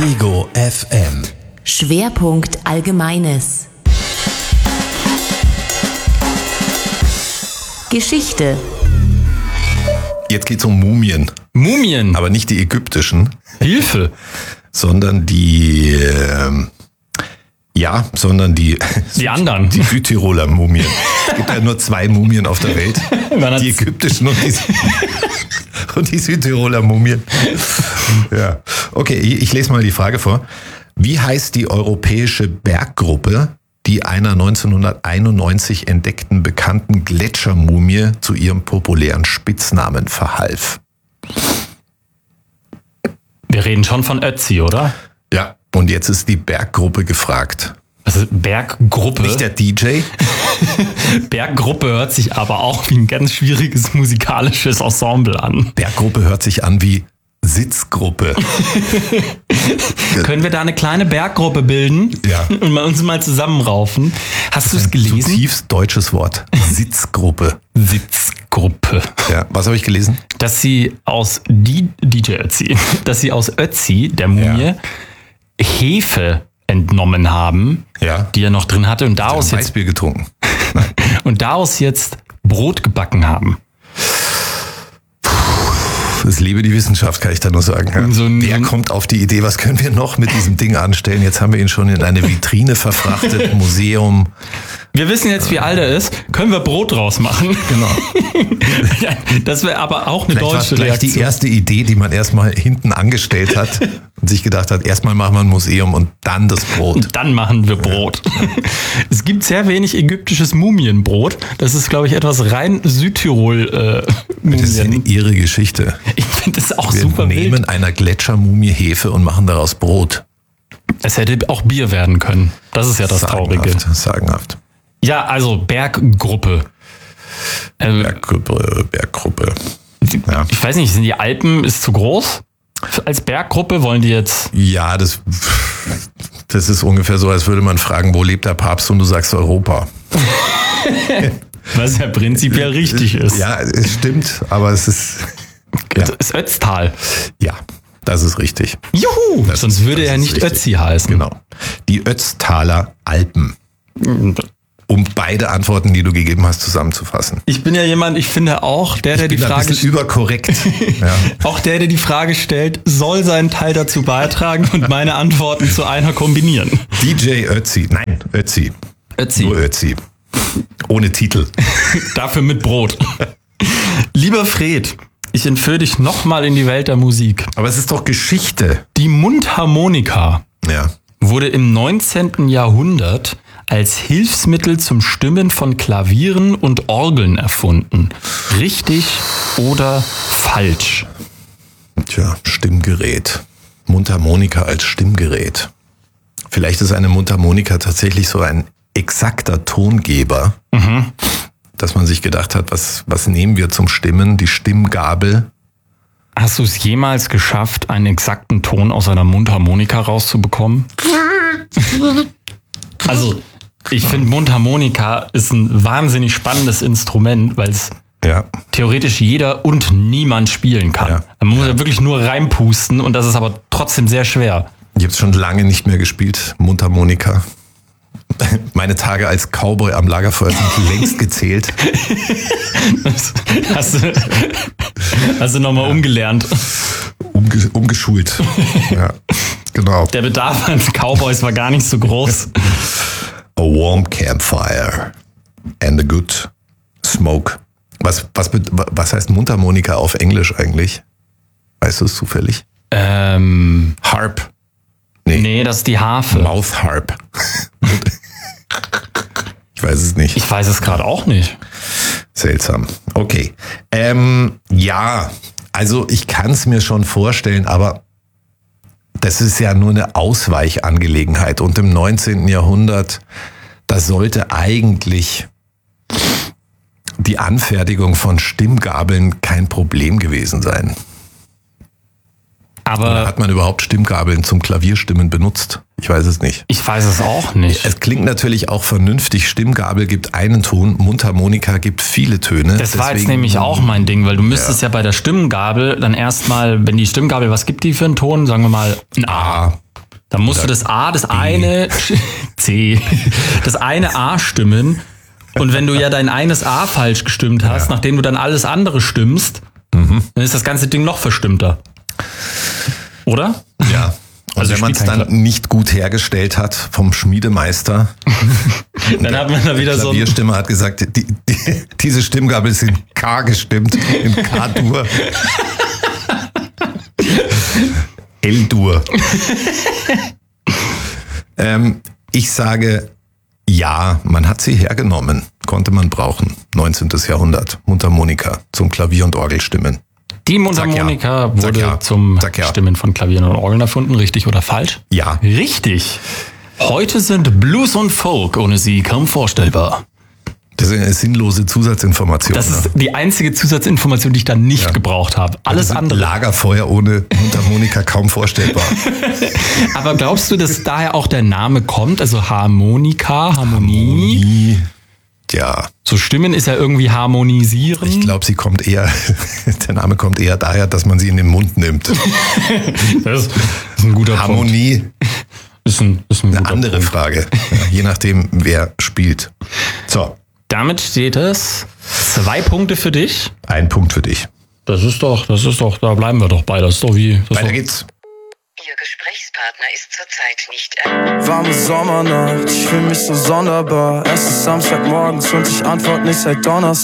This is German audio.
Ego FM. Schwerpunkt Allgemeines. Geschichte. Jetzt geht's um Mumien. Mumien? Aber nicht die ägyptischen. Hilfe! Sondern die anderen. Die Südtiroler Mumien. Es gibt ja nur 2 Mumien auf der Welt. Die ägyptischen und die Südtiroler Mumien. Ja. Okay, ich lese mal die Frage vor. Wie heißt die europäische Berggruppe, die einer 1991 entdeckten bekannten Gletschermumie zu ihrem populären Spitznamen verhalf? Wir reden schon von Ötzi, oder? Ja, und jetzt ist die Berggruppe gefragt. Also Berggruppe? Nicht der DJ? Berggruppe hört sich aber auch wie ein ganz schwieriges musikalisches Ensemble an. Berggruppe hört sich an wie Sitzgruppe. Können wir da eine kleine Berggruppe bilden? Ja. Und uns mal zusammenraufen? Hast du es gelesen? Zutiefst deutsches Wort. Sitzgruppe. Sitzgruppe. Ja, was habe ich gelesen? Dass sie aus DJ Ötzi, dass sie aus Ötzi, der Mumie, Hefe entnommen haben, die er noch drin hatte und daraus jetzt Weißbier getrunken. und daraus jetzt Brot gebacken haben. Es lebe die Wissenschaft, kann ich da nur sagen. Ja. Wer kommt auf die Idee, was können wir noch mit diesem Ding anstellen? Jetzt haben wir ihn schon in eine Vitrine verfrachtet, Museum. Wir wissen jetzt, wie alt er ist. Können wir Brot draus machen? Genau. Das wäre aber auch eine deutsche Reaktion. Die erste Idee, die man erstmal hinten angestellt hat und sich gedacht hat, erstmal machen wir ein Museum und dann das Brot. Und dann machen wir Brot. Ja. Es gibt sehr wenig ägyptisches Mumienbrot. Das ist, glaube ich, etwas rein Südtirol. Das ist eine irre Geschichte. Ich finde das auch wir super wild. Wir nehmen einer Gletschermumie Hefe und machen daraus Brot. Es hätte auch Bier werden können. Das ist ja das Traurige. Sagenhaft. Ja, also Berggruppe. Berggruppe. Ja. Ich weiß nicht, sind die Alpen ist zu groß? Als Berggruppe wollen die jetzt... Ja, das ist ungefähr so, als würde man fragen, wo lebt der Papst und du sagst Europa. Was ja prinzipiell richtig ist. Ja, es stimmt, aber es ist... Ja. Das ist Ötztal. Ja, das ist richtig. Juhu! Sonst würde er nicht richtig. Ötzi heißen. Genau. Die Ötztaler Alpen. Um beide Antworten, die du gegeben hast, zusammenzufassen. Ich bin ja jemand, ich finde auch, der die Frage... ein bisschen überkorrekt. Ja. Auch der die Frage stellt, soll seinen Teil dazu beitragen und meine Antworten zu einer kombinieren. DJ Ötzi. Nein, Ötzi. Ötzi. Nur Ötzi. Ohne Titel. Dafür mit Brot. Lieber Fred, ich entführe dich nochmal in die Welt der Musik. Aber es ist doch Geschichte. Die Mundharmonika wurde im 19. Jahrhundert als Hilfsmittel zum Stimmen von Klavieren und Orgeln erfunden. Richtig oder falsch? Tja, Stimmgerät. Mundharmonika als Stimmgerät. Vielleicht ist eine Mundharmonika tatsächlich so ein exakter Tongeber, dass man sich gedacht hat, was nehmen wir zum Stimmen? Die Stimmgabel. Hast du es jemals geschafft, einen exakten Ton aus einer Mundharmonika rauszubekommen? Also, ich finde, Mundharmonika ist ein wahnsinnig spannendes Instrument, weil es theoretisch jeder und niemand spielen kann. Ja. Man muss ja wirklich nur reinpusten und das ist aber trotzdem sehr schwer. Ich habe es schon lange nicht mehr gespielt, Mundharmonika. Meine Tage als Cowboy am Lagerfeuer sind längst gezählt. Hast du nochmal umgelernt? Umgeschult. Ja, genau. Der Bedarf an Cowboys war gar nicht so groß. A warm campfire and a good smoke. Was heißt Mundharmonika auf Englisch eigentlich? Weißt du es zufällig? Harp. Nee, das ist die Harfe. Mouth Harp. Ich weiß es nicht. Ich weiß es gerade auch nicht. Seltsam. Okay. Ja, also ich kann es mir schon vorstellen, aber das ist ja nur eine Ausweichangelegenheit. Und im 19. Jahrhundert, da sollte eigentlich die Anfertigung von Stimmgabeln kein Problem gewesen sein. Aber oder hat man überhaupt Stimmgabeln zum Klavierstimmen benutzt? Ich weiß es nicht. Ich weiß es auch nicht. Es klingt natürlich auch vernünftig. Stimmgabel gibt einen Ton, Mundharmonika gibt viele Töne. Das war jetzt nämlich auch mein Ding, weil du müsstest ja bei der Stimmgabel dann erstmal, wenn die Stimmgabel, was gibt die für einen Ton? Sagen wir mal ein A. Dann musst du das A, das eine C, das eine A stimmen. Und wenn du ja dein eines A falsch gestimmt hast, nachdem du dann alles andere stimmst, dann ist das ganze Ding noch verstimmter. Oder? Ja. Und also wenn man es dann nicht gut hergestellt hat vom Schmiedemeister, dann hat man da wieder so. Die Klavierstimme hat gesagt, diese Stimmgabel ist in K gestimmt, in K-Dur. L-Dur. Ich sage, ja, man hat sie hergenommen, konnte man brauchen. 19. Jahrhundert, Mundharmonika zum Klavier- und Orgelstimmen. Die Mundharmonika wurde zum Stimmen von Klavieren und Orgeln erfunden, richtig oder falsch? Ja. Richtig. Heute sind Blues und Folk ohne sie kaum vorstellbar. Das ist eine sinnlose Zusatzinformation. Das ist die einzige Zusatzinformation, die ich da nicht gebraucht habe. Alles andere. Lagerfeuer ohne Mundharmonika kaum vorstellbar. Aber glaubst du, dass daher auch der Name kommt? Also Harmonika, Harmonie? Ja. So Stimmen ist ja irgendwie harmonisieren. Ich glaube, der Name kommt eher daher, dass man sie in den Mund nimmt. Das ist ein guter Harmonie Punkt. Ist ein eine andere Punkt. Frage. Ja, je nachdem, wer spielt. So. Damit steht es 2 Punkte für dich. 1 Punkt für dich. Das ist doch, da bleiben wir doch bei. Das ist doch wie. Weiter geht's. Ihr Gesprächspartner ist zurzeit nicht. Warme Sommernacht, ich fühle mich so sonderbar. Es ist Samstagmorgens und ich antworte nicht seit Donnerstag.